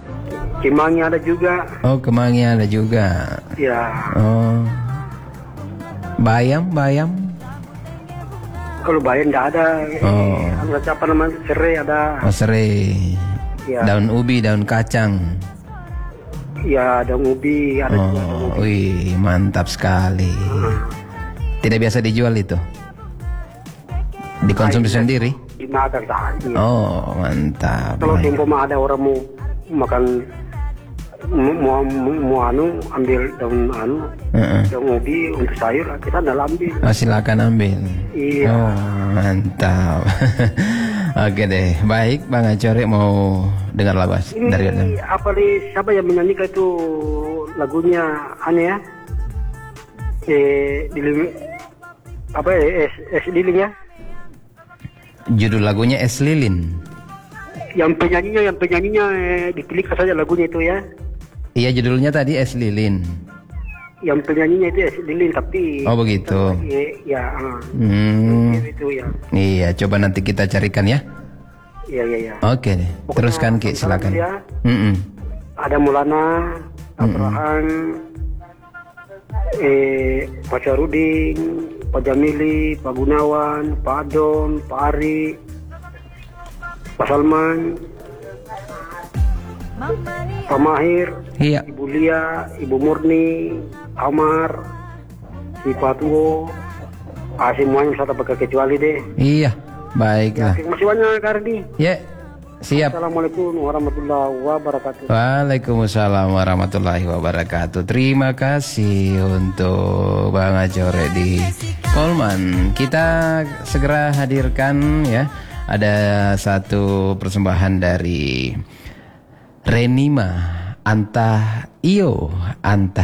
Kemangi ada juga. Oh, Kemangi ada juga. Ya. Oh. Bayam. Kalau bayam nggak ada. Oh. Apa namanya, serai ada. Oh, serai. Ya. Daun ubi, daun kacang. Ya, daun ubi ada juga. Daun Oh, ubi. wih, mantap sekali. Tidak biasa dijual itu? Dikonsumsi sendiri? Dimakan saja. Oh, mantap. Kalau seumpama ada orang mau makan, mau ambil daun daun ubi untuk sayur, kita nggak ambil. Oh, silakan ambil. Iya. Oh, mantap. Oke deh, baik Bang Acore, mau dengar lagu dari Ini apa nih, siapa yang menyanyikan itu lagunya aneh ya? Apa ya? Es Lilin ya? Judul lagunya Es Lilin. Yang penyanyinya dipilih saja lagunya itu ya. Iya, judulnya tadi Es Lilin. Yang penyanyinya itu Es Lilin, tapi Oh, begitu. Ya. Itu ya. Iya, coba nanti kita carikan ya. Iya. Oke deh, teruskan Ki, silakan. Ya. Mm-mm. Ada Mulana, Abrahan, Pak Syarudin, Pak Jamili, Pak Gunawan, Pak Adon, Pak Ari, Pak Salman, Pak Mahir, Iya. Ibu Lia, Ibu Murni, Amar, si Patuo, semuanya bisa tak pakai kecuali deh. Iya, baiklah. Terima kasih banyak Kardi. Ya, siap. Assalamualaikum warahmatullahi wabarakatuh. Waalaikumsalam warahmatullahi wabarakatuh. Terima kasih untuk Bang Acore di Polman. Kita segera hadirkan ya. Ada satu persembahan dari Renima Antah Iyo Antah